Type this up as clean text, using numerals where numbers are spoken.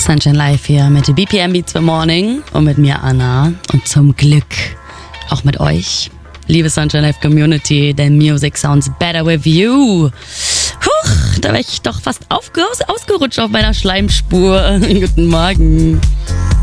Sunshine Live hier mit BPM Beats for Morning und mit mir Anna und zum Glück auch mit euch, liebe Sunshine Live Community, denn Music sounds better with you. Huch, da wäre ich doch fast ausgerutscht auf meiner Schleimspur. Guten Morgen.